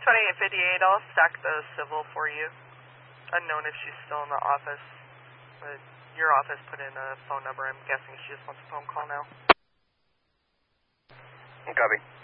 2858, I'll stack the civil for you. Unknown if she's still in the office. But your office put in a phone number. I'm guessing she just wants a phone call now. Copy.